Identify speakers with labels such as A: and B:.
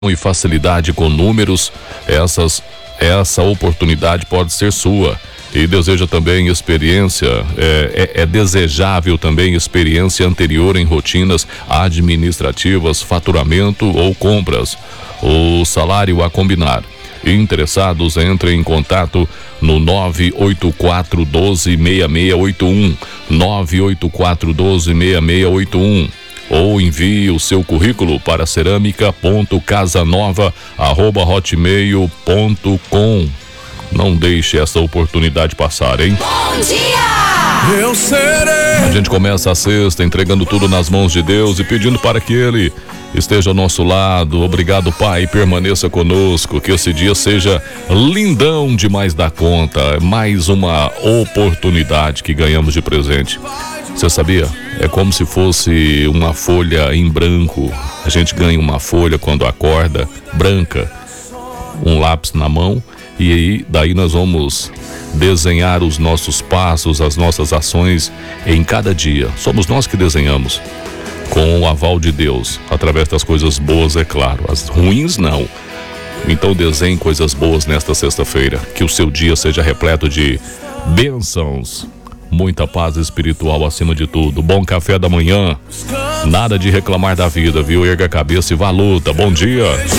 A: e facilidade com números, essa oportunidade pode ser sua. E deseja também experiência, é desejável também experiência anterior em rotinas administrativas, faturamento ou compras. O salário a combinar. Interessados, entrem em contato no 984126681, 984126681, ou envie o seu currículo para cerâmica.casanova@hotmail.com. Não deixe essa oportunidade passar, hein?
B: Bom dia!
C: Eu serei.
A: A gente começa a sexta entregando tudo nas mãos de Deus e pedindo para que Ele esteja ao nosso lado. Obrigado, Pai, permaneça conosco, que esse dia seja lindão demais da conta. Mais uma oportunidade que ganhamos de presente. Você sabia? É como se fosse uma folha em branco. A gente ganha uma folha quando acorda, branca, um lápis na mão, e aí daí nós vamos desenhar os nossos passos, as nossas ações em cada dia. Somos nós que desenhamos, com o aval de Deus, através das coisas boas, é claro. As ruins não. Então desenhe coisas boas nesta sexta-feira. Que o seu dia seja repleto de bênçãos, muita paz espiritual acima de tudo. Bom café da manhã. Nada de reclamar da vida, viu? Erga a cabeça e vá à luta. Bom dia.